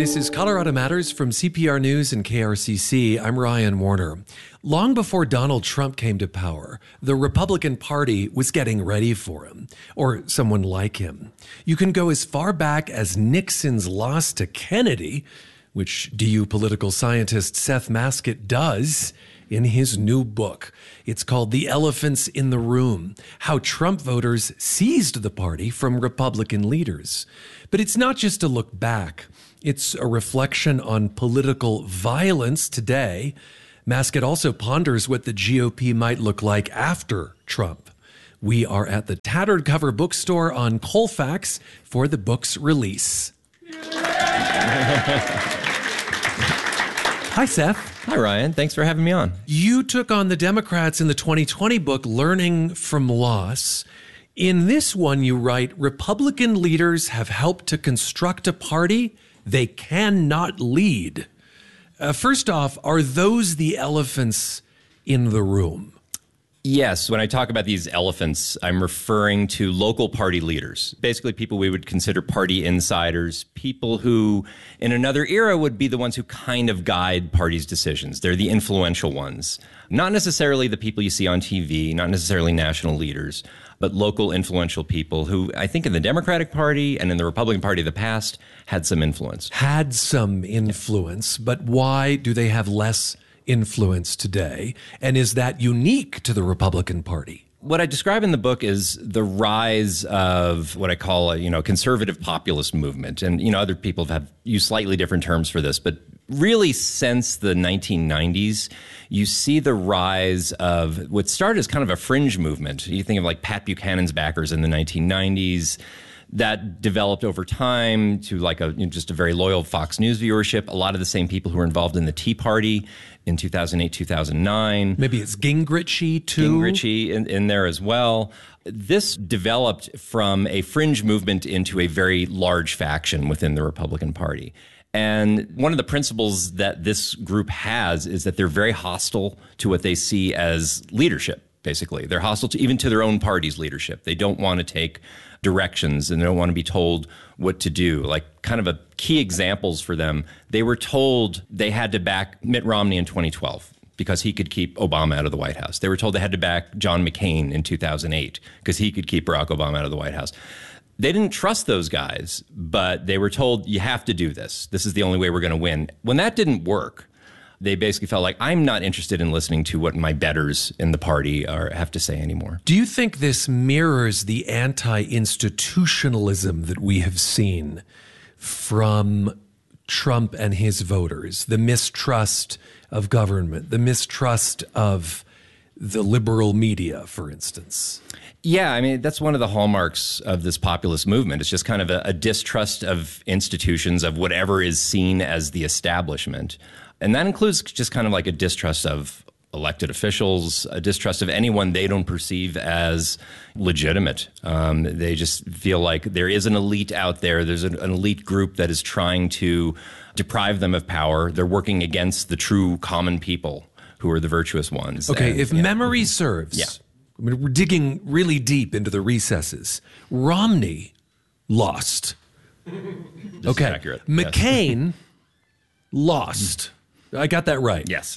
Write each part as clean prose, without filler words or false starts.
This is Colorado Matters from CPR News and KRCC. I'm Ryan Warner. Long before Donald Trump came to power, the Republican Party was getting ready for him, or someone like him. You can go as far back as Nixon's loss to Kennedy, which DU political scientist Seth Masket does in his new book. It's called The Elephants in the Room: How Trump Voters Seized the Party from Republican Leaders. But it's not just a look back. It's a reflection on political violence today. Masket also ponders what the GOP might look like after Trump. We are at the Tattered Cover Bookstore on Colfax for the book's release. Hi, Seth. Hi, Ryan. Thanks for having me on. You took on the Democrats in the 2020 book, Learning from Loss. In this one, you write, Republican leaders have helped to construct a party they cannot lead. First off, are those the elephants in the room? Yes, when I talk about these elephants, I'm referring to local party leaders, basically people we would consider party insiders, people who in another era would be the ones who kind of guide parties' decisions. They're the influential ones, not necessarily the people you see on TV, not necessarily national leaders, but local influential people who I think in the Democratic Party and in the Republican Party of the past had some influence. Had some influence, but why do they have less influence today? And is that unique to the Republican Party? What I describe in the book is the rise of what I call a, conservative populist movement. And, other people have used slightly different terms for this, but really since the 1990s, you see the rise of what started as kind of a fringe movement. You think of like Pat Buchanan's backers in the 1990s. That developed over time to like just a very loyal Fox News viewership. A lot of the same people who were involved in the Tea Party in 2008, 2009. Maybe it's Gingrichy too. Gingrichy in there as well. This developed from a fringe movement into a very large faction within the Republican Party. And one of the principles that this group has is that they're very hostile to what they see as leadership, basically. They're hostile even to their own party's leadership. They don't want to take directions and they don't want to be told what to do. Like kind of a key examples for them, they were told they had to back Mitt Romney in 2012 because he could keep Obama out of the White House. They were told they had to back John McCain in 2008 because he could keep Barack Obama out of the White House. They didn't trust those guys, but they were told, you have to do this. This is the only way we're going to win. When that didn't work, they basically felt like, I'm not interested in listening to what my betters in the party have to say anymore. Do you think this mirrors the anti-institutionalism that we have seen from Trump and his voters? The mistrust of government, the mistrust of the liberal media, for instance? Yeah, I mean, that's one of the hallmarks of this populist movement. It's just kind of a distrust of institutions, of whatever is seen as the establishment. And that includes just kind of like a distrust of elected officials, a distrust of anyone they don't perceive as legitimate. They just feel like there is an elite out there. There's an elite group that is trying to deprive them of power. They're working against the true common people who are the virtuous ones. Okay, and, if memory serves, I mean, we're digging really deep into the recesses. Romney lost. Okay, accurate. McCain lost. I got that right. Yes.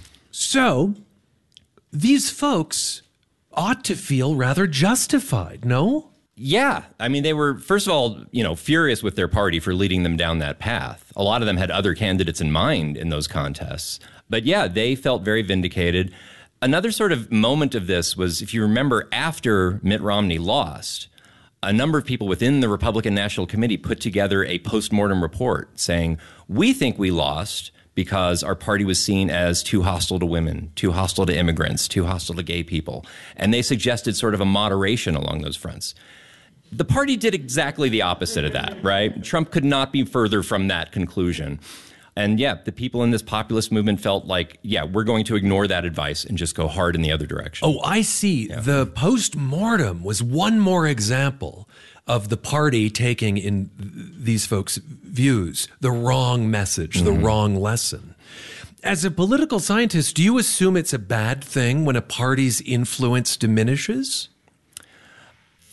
So these folks ought to feel rather justified, no? Yeah. I mean, they were, first of all, furious with their party for leading them down that path. A lot of them had other candidates in mind in those contests. But yeah, they felt very vindicated. Another sort of moment of this was, if you remember, after Mitt Romney lost, a number of people within the Republican National Committee put together a postmortem report saying, we think we lost because our party was seen as too hostile to women, too hostile to immigrants, too hostile to gay people. And they suggested sort of a moderation along those fronts. The party did exactly the opposite of that, right? Trump could not be further from that conclusion. And yeah, the people in this populist movement felt like, yeah, we're going to ignore that advice and just go hard in the other direction. Oh, I see. Yeah. The post-mortem was one more example of the party taking, in these folks' views, the wrong message, the wrong lesson. As a political scientist, do you assume it's a bad thing when a party's influence diminishes?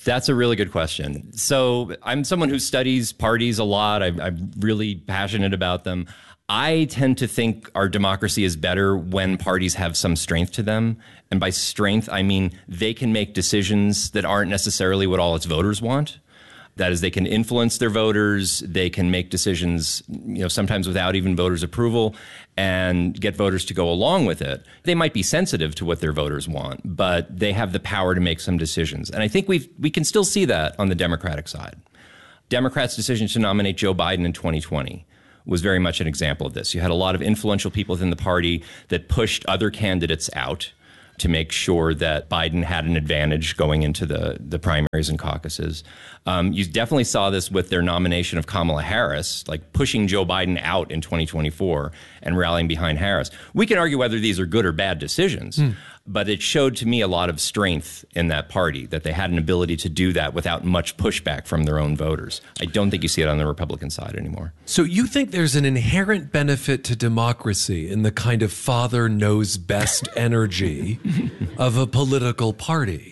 That's a really good question. So I'm someone who studies parties a lot. I'm really passionate about them. I tend to think our democracy is better when parties have some strength to them. And by strength, I mean they can make decisions that aren't necessarily what all its voters want. That is, they can influence their voters. They can make decisions, sometimes without even voters' approval, and get voters to go along with it. They might be sensitive to what their voters want, but they have the power to make some decisions. And I think we can still see that on the Democratic side. Democrats' decision to nominate Joe Biden in 2020 was very much an example of this. You had a lot of influential people within the party that pushed other candidates out to make sure that Biden had an advantage going into the primaries and caucuses. You definitely saw this with their nomination of Kamala Harris, like pushing Joe Biden out in 2024 and rallying behind Harris. We can argue whether these are good or bad decisions, but it showed to me a lot of strength in that party, that they had an ability to do that without much pushback from their own voters. I don't think you see it on the Republican side anymore. So you think there's an inherent benefit to democracy in the kind of father knows best energy of a political party?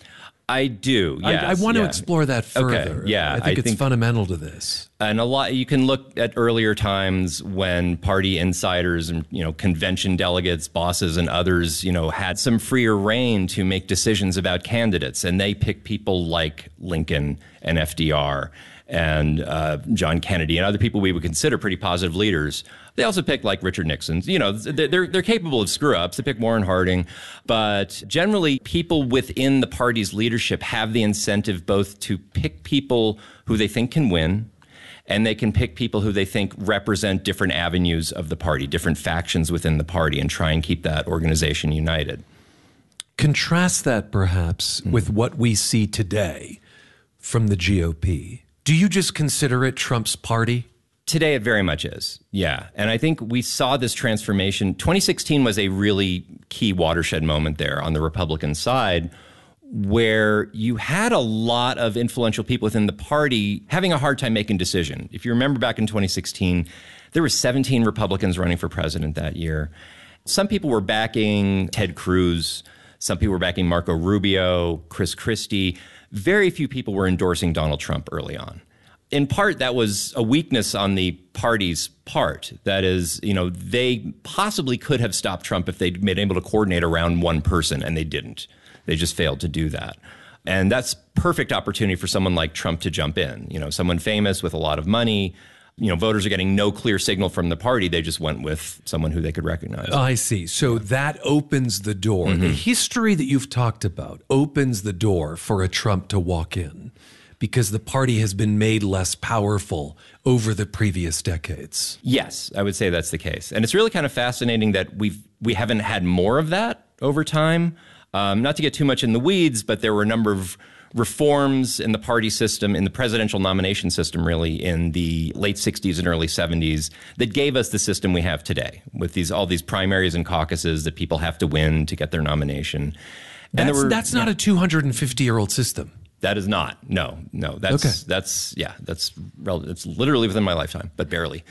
I do, yes. I want to explore that further. Okay, yeah. I think it's fundamental to this. And you can look at earlier times when party insiders and, convention delegates, bosses and others, had some freer reign to make decisions about candidates. And they picked people like Lincoln and FDR and John Kennedy and other people we would consider pretty positive leaders. They also picked like Richard Nixon. They're capable of screw-ups. They pick Warren Harding. But generally, people within the party's leadership have the incentive both to pick people who they think can win, and they can pick people who they think represent different avenues of the party, different factions within the party, and try and keep that organization united. Contrast that, perhaps, with what we see today from the GOP. Do you just consider it Trump's party? Today, it very much is, yeah. And I think we saw this transformation. 2016 was a really key watershed moment there on the Republican side, where you had a lot of influential people within the party having a hard time making decisions. If you remember back in 2016, there were 17 Republicans running for president that year. Some people were backing Ted Cruz. Some people were backing Marco Rubio, Chris Christie. Very few people were endorsing Donald Trump early on. In part, that was a weakness on the party's part. That is, they possibly could have stopped Trump if they'd been able to coordinate around one person, and they didn't. They just failed to do that. And that's perfect opportunity for someone like Trump to jump in. Someone famous with a lot of money. Voters are getting no clear signal from the party. They just went with someone who they could recognize. I see. So that opens the door. Mm-hmm. The history that you've talked about opens the door for a Trump to walk in, because the party has been made less powerful over the previous decades. Yes, I would say that's the case. And it's really kind of fascinating that we haven't had more of that over time. Not to get too much in the weeds, but there were a number of reforms in the party system, in the presidential nomination system, really, in the late 60s and early 70s that gave us the system we have today, with all these primaries and caucuses that people have to win to get their nomination. That's not a 250-year-old system. That is not. No. That's literally within my lifetime, but barely.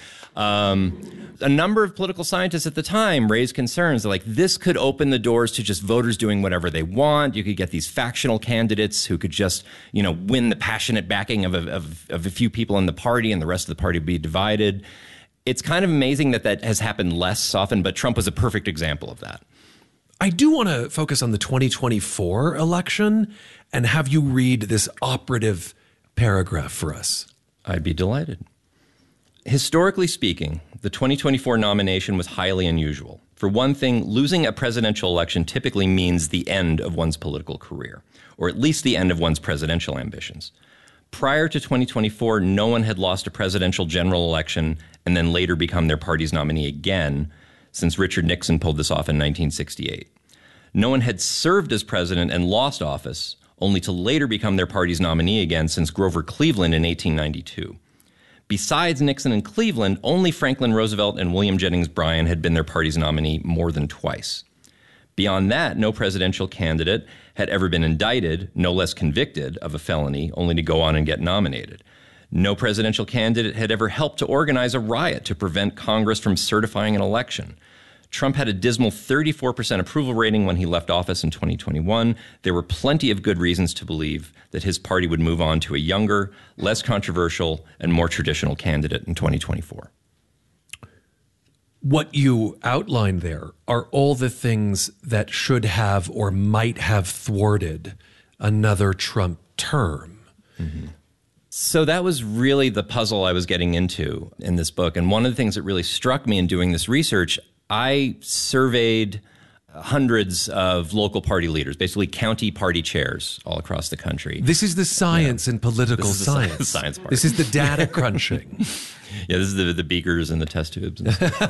A number of political scientists at the time raised concerns like this could open the doors to just voters doing whatever they want. You could get these factional candidates who could just, win the passionate backing of a few people in the party, and the rest of the party would be divided. It's kind of amazing that has happened less often, but Trump was a perfect example of that. I do want to focus on the 2024 election and have you read this operative paragraph for us. I'd be delighted. Historically speaking, the 2024 nomination was highly unusual. For one thing, losing a presidential election typically means the end of one's political career, or at least the end of one's presidential ambitions. Prior to 2024, no one had lost a presidential general election and then later become their party's nominee again, since Richard Nixon pulled this off in 1968. No one had served as president and lost office, only to later become their party's nominee again since Grover Cleveland in 1892. Besides Nixon and Cleveland, only Franklin Roosevelt and William Jennings Bryan had been their party's nominee more than twice. Beyond that, no presidential candidate had ever been indicted, no less convicted, of a felony, only to go on and get nominated. No presidential candidate had ever helped to organize a riot to prevent Congress from certifying an election. Trump had a dismal 34% approval rating when he left office in 2021. There were plenty of good reasons to believe that his party would move on to a younger, less controversial, and more traditional candidate in 2024. What you outlined there are all the things that should have or might have thwarted another Trump term. Mm-hmm. So that was really the puzzle I was getting into in this book. And one of the things that really struck me in doing this research, I surveyed hundreds of local party leaders, basically county party chairs all across the country. This is the science and political science. Science part. This is the data crunching. Yeah, this is the beakers and the test tubes.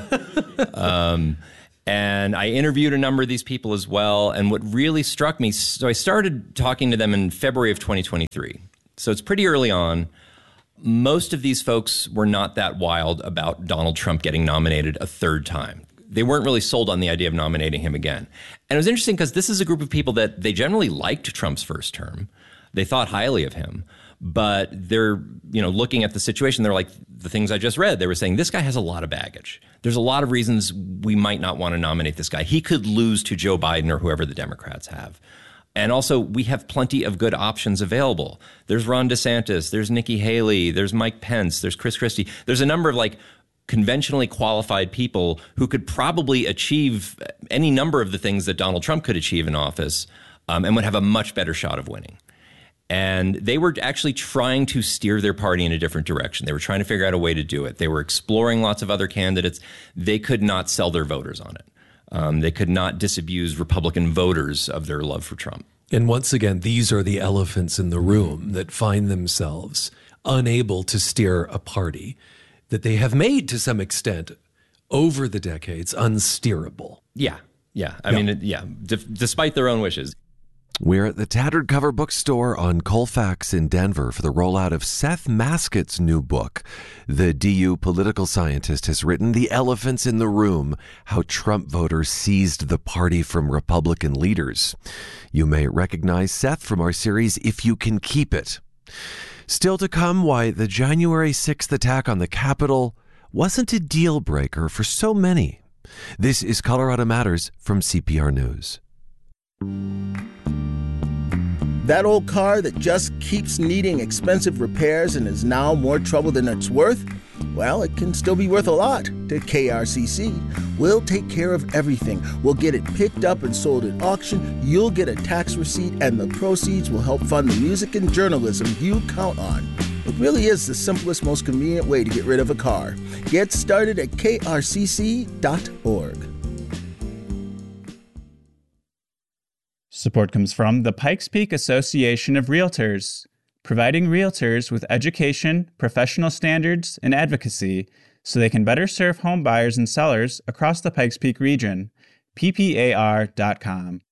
And and I interviewed a number of these people as well. And what really struck me, so I started talking to them in February of 2023. So it's pretty early on. Most of these folks were not that wild about Donald Trump getting nominated a third time. They weren't really sold on the idea of nominating him again. And it was interesting because this is a group of people that they generally liked Trump's first term. They thought highly of him. But they're, looking at the situation, they're like, the things I just read, they were saying, this guy has a lot of baggage. There's a lot of reasons we might not want to nominate this guy. He could lose to Joe Biden or whoever the Democrats have. And also, we have plenty of good options available. There's Ron DeSantis, there's Nikki Haley, there's Mike Pence, there's Chris Christie. There's a number of conventionally qualified people who could probably achieve any number of the things that Donald Trump could achieve in office and would have a much better shot of winning. And they were actually trying to steer their party in a different direction. They were trying to figure out a way to do it. They were exploring lots of other candidates. They could not sell their voters on it. They could not disabuse Republican voters of their love for Trump. And once again, these are the elephants in the room that find themselves unable to steer a party that they have made to some extent over the decades unsteerable. Yeah. I mean, despite their own wishes. We're at the Tattered Cover Bookstore on Colfax in Denver for the rollout of Seth Maskett's new book. The DU political scientist has written The Elephants in the Room, How Trump Voters Seized the Party from Republican Leaders. You may recognize Seth from our series If You Can Keep It. Still to come, why the January 6th attack on the Capitol wasn't a deal breaker for so many. This is Colorado Matters from CPR News. That old car that just keeps needing expensive repairs and is now more trouble than it's worth? Well, it can still be worth a lot to KRCC. We'll take care of everything. We'll get it picked up and sold at auction. You'll get a tax receipt, and the proceeds will help fund the music and journalism you count on. It really is the simplest, most convenient way to get rid of a car. Get started at krcc.org. Support comes from the Pikes Peak Association of Realtors, providing realtors with education, professional standards, and advocacy so they can better serve home buyers and sellers across the Pikes Peak region. PPAR.com.